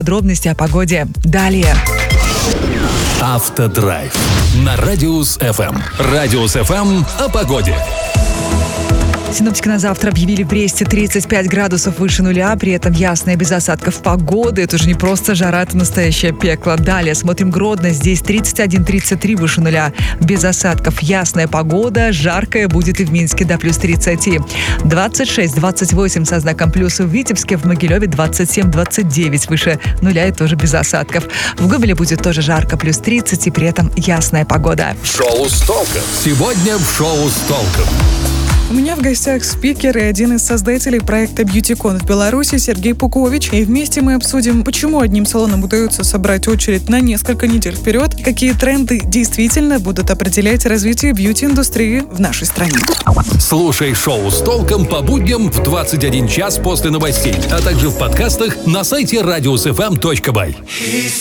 Подробности о погоде далее. Автодрайв на Радиус ФМ. Радиус ФМ о погоде. Синоптики на завтра объявили в Бресте 35 градусов выше нуля, при этом ясная, без осадков погода. Это уже не просто жара, это настоящее пекло. Далее смотрим Гродно, здесь 31-33 выше нуля, без осадков. Ясная погода, жаркая будет и в Минске до плюс 30. 26-28 со знаком плюс в Витебске, в Могилеве 27-29 выше нуля и тоже без осадков. В Гомеле будет тоже жарко, плюс 30 и при этом ясная погода. Шоу с толком. Сегодня в шоу с толком. У меня в гостях спикер и один из создателей проекта BeautyCon в Беларуси Сергей Пукович. И вместе мы обсудим, почему одним салонам удается собрать очередь на несколько недель вперед, какие тренды действительно будут определять развитие бьюти-индустрии в нашей стране. Слушай шоу с толком по будням в 21 час после новостей, а также в подкастах на сайте radiusfm.by.